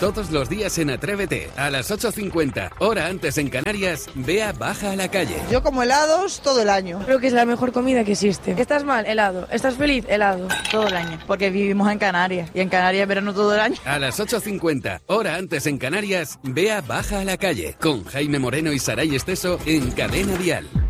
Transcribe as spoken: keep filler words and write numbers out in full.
Todos los días en Atrévete, a las ocho cincuenta, hora antes en Canarias, Bea baja a la calle. Yo como helados todo el año. Creo que es la mejor comida que existe. ¿Estás mal? Helado. ¿Estás feliz? Helado. Todo el año, porque vivimos en Canarias, y en Canarias verano todo el año. A las ocho cincuenta, hora antes en Canarias, Bea baja a la calle, con Jaime Moreno y Saray Esteso en Cadena Dial.